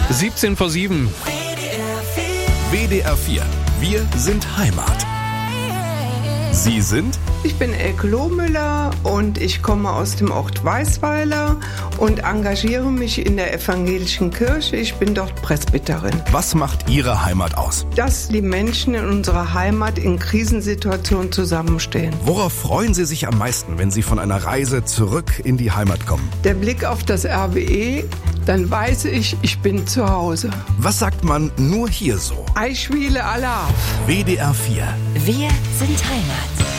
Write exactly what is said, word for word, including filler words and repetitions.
siebzehn vor sieben. W D R vier. Wir sind Heimat. Sie sind? Ich bin Elke Lohmüller und ich komme aus dem Ort Weisweiler und engagiere mich in der evangelischen Kirche. Ich bin dort Presbyterin. Was macht Ihre Heimat aus? Dass die Menschen in unserer Heimat in Krisensituationen zusammenstehen. Worauf freuen Sie sich am meisten, wenn Sie von einer Reise zurück in die Heimat kommen? Der Blick auf das R W E, dann weiß ich, ich bin zu Hause. Was sagt man nur hier so? Eichwiele Alarv. W D R vier. Wir sind Heimat.